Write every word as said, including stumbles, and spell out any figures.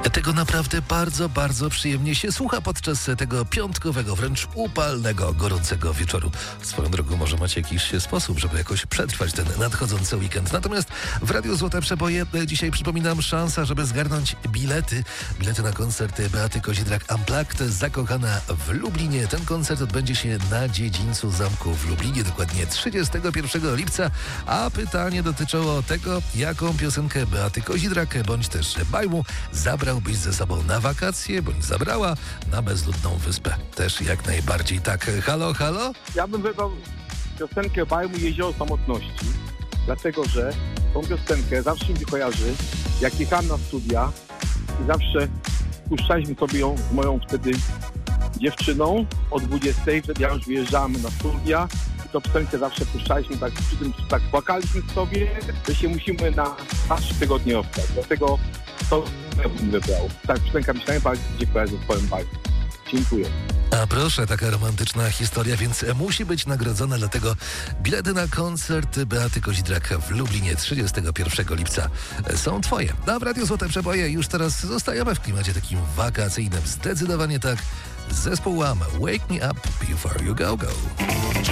Tego naprawdę bardzo, bardzo przyjemnie się słucha podczas tego piątkowego, wręcz upalnego, gorącego wieczoru. Swoją drogą może macie jakiś sposób, żeby jakoś przetrwać ten nadchodzący weekend. Natomiast w Radiu Złote Przeboje dzisiaj, przypominam, szansa, żeby zgarnąć bilety. Bilety na koncert Beaty Kozidrak Unplugged, Zakochana w Lublinie. Ten koncert odbędzie się na dziedzińcu zamku w Lublinie, dokładnie trzydziestego pierwszego lipca. A pytanie dotyczyło tego, jaką piosenkę Beaty Kozidrak bądź też Bajmu zabrałbyś ze sobą na wakacje, bądź zabrała na bezludną wyspę. Też jak najbardziej tak. Halo, halo? Ja bym wybrał piosenkę Bajmu Jezioro Samotności, dlatego że tą piosenkę zawsze mi się kojarzy, jak jechałem na studia i zawsze puszczaliśmy sobie ją z moją wtedy dziewczyną o dwudziestej, wtedy ja już wyjeżdżałem na studia i tą piosenkę zawsze puszczaliśmy, tak przy tym tak płakaliśmy sobie, że się musimy na trzy tygodnie ostać. Dlatego to ja bym wybrał. Tak, piosenka mi się najbardziej kojarzy z twoim Bajmu. Dziękuję. A proszę, taka romantyczna historia, więc musi być nagrodzona, dlatego bilety na koncert Beaty Kozidrak w Lublinie trzydziestego pierwszego lipca są twoje. A w Radiu Złote Przeboje już teraz zostajemy w klimacie takim wakacyjnym. Zdecydowanie tak. Zespół Wham! Wake Me Up Before You Go Go.